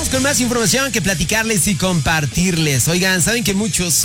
Vamos con más información que platicarles y compartirles. Oigan, saben que muchos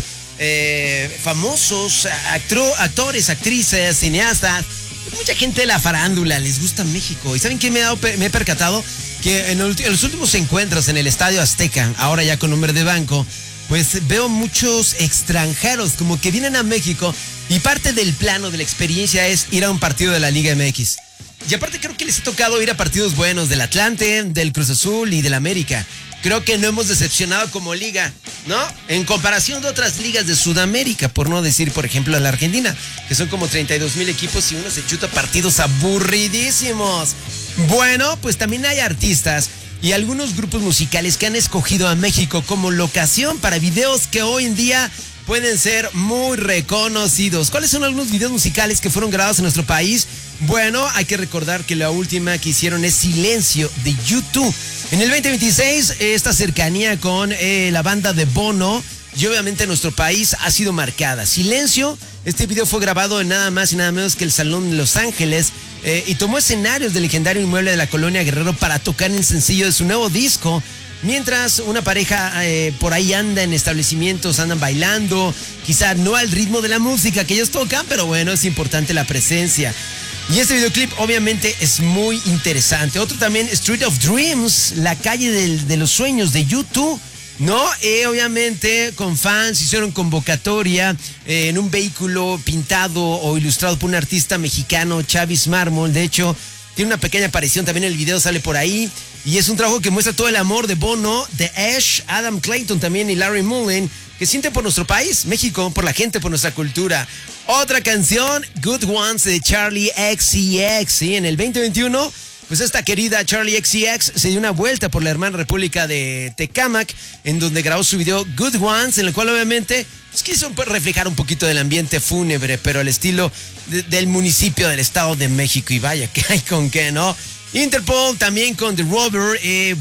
famosos actores, actrices, cineastas, mucha gente de la farándula les gusta México. ¿Y saben qué me he percatado? Que en los últimos encuentros en el Estadio Azteca, ahora ya con nombre de banco, pues veo muchos extranjeros como que vienen a México y parte del plano de la experiencia es ir a un partido de la Liga MX. Y aparte creo que les ha tocado ir a partidos buenos del Atlante, del Cruz Azul y del América. Creo que no hemos decepcionado como liga, ¿no? En comparación de otras ligas de Sudamérica, por no decir, por ejemplo, la Argentina, que son como 32,000 equipos y uno se chuta partidos aburridísimos. Bueno, pues también hay artistas y algunos grupos musicales que han escogido a México como locación para videos que hoy en día pueden ser muy reconocidos. ¿Cuáles son algunos videos musicales que fueron grabados en nuestro país? Bueno, hay que recordar que la última que hicieron es Silencio de YouTube. En el 2026, esta cercanía con la banda de Bono y obviamente nuestro país ha sido marcada. Silencio, este video fue grabado en nada más y nada menos que el Salón de Los Ángeles y tomó escenarios del legendario inmueble de la Colonia Guerrero para tocar el sencillo de su nuevo disco. Mientras una pareja por ahí anda en establecimientos, andan bailando, quizá no al ritmo de la música que ellos tocan, pero bueno, es importante la presencia. Y este videoclip obviamente es muy interesante. Otro también, Street of Dreams, la calle de los sueños de YouTube, ¿no? Obviamente con fans hicieron convocatoria en un vehículo pintado o ilustrado por un artista mexicano, Chavis Mármol. De hecho, tiene una pequeña aparición también en el video, sale por ahí. Y es un trabajo que muestra todo el amor de Bono, de Ash, Adam Clayton también y Larry Mullen, que sienten por nuestro país, México, por la gente, por nuestra cultura. Otra canción, Good Ones de Charli XCX, ¿sí? En el 2021, pues esta querida Charli XCX se dio una vuelta por la hermana república de Tecámac, en donde grabó su video Good Ones, en el cual obviamente pues, quiso reflejar un poquito del ambiente fúnebre, pero al estilo del municipio del Estado de México. Y vaya, que hay con qué, ¿no? Interpol también con The Rover,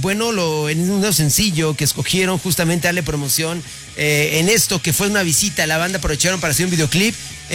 en un nuevo sencillo que escogieron justamente darle promoción en esto que fue una visita, la banda aprovecharon para hacer un videoclip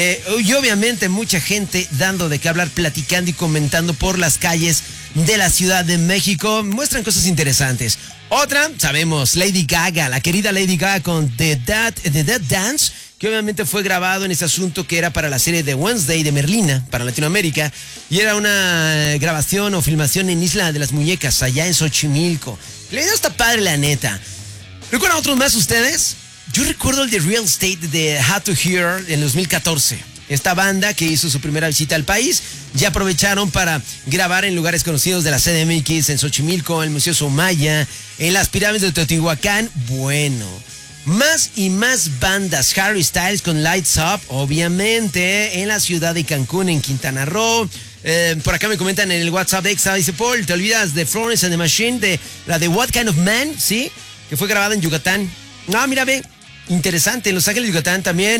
y obviamente mucha gente dando de qué hablar, platicando y comentando por las calles de la Ciudad de México, muestran cosas interesantes. Otra, sabemos, Lady Gaga, la querida Lady Gaga con The Dead Dance, que obviamente fue grabado en este asunto que era para la serie de Wednesday de Merlina, para Latinoamérica, y era una grabación o filmación en Isla de las Muñecas, allá en Xochimilco. La idea está padre, la neta. ¿Recuerdan otros más ustedes? Yo recuerdo el de Real Estate de How to Hear en 2014. Esta banda que hizo su primera visita al país, ya aprovecharon para grabar en lugares conocidos de la CDMX, en Xochimilco, en el Museo Somaya, en las pirámides de Teotihuacán. Bueno, más y más bandas. Harry Styles con Lights Up, obviamente, en la ciudad de Cancún, en Quintana Roo. Por acá me comentan en el WhatsApp de Exa, dice Paul, ¿te olvidas de Florence and the Machine, de la de What Kind of Man? Sí, que fue grabada en Yucatán. No, mira, ve, interesante, en Los Ángeles, Yucatán también.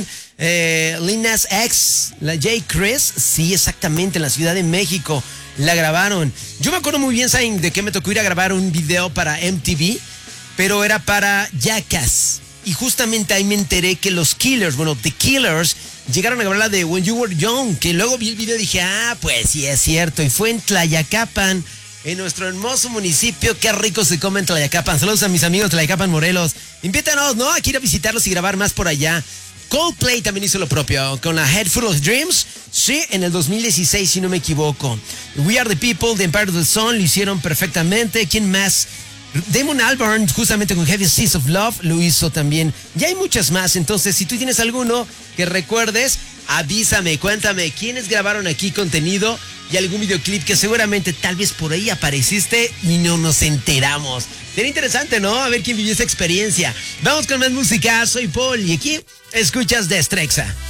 Lil Nas X, la J. Chris, sí, exactamente, en la Ciudad de México la grabaron. Yo me acuerdo muy bien, ¿saben de qué me tocó ir a grabar un video para MTV? Pero era para Jackass. Y justamente ahí me enteré que los Killers, The Killers, llegaron a grabar la de When You Were Young, que luego vi el video y dije, pues sí es cierto, y fue en Tlayacapan, en nuestro hermoso municipio. Qué rico se come en Tlayacapan. Saludos a mis amigos de Tlayacapan, Morelos. Invítanos, ¿no? A ir a visitarlos y grabar más por allá. Coldplay también hizo lo propio con la Head Full of Dreams, sí, en el 2016, si no me equivoco. We Are the People de Empire of the Sun lo hicieron perfectamente. ¿Quién más? Damon Albarn, justamente con Heavy Seas of Love, lo hizo también. Ya hay muchas más, entonces si tú tienes alguno que recuerdes, avísame, cuéntame quiénes grabaron aquí contenido y algún videoclip que seguramente tal vez por ahí apareciste y no nos enteramos. Sería interesante, ¿no? A ver quién vivió esa experiencia. Vamos con más música, soy Paul y aquí escuchas Destrexa.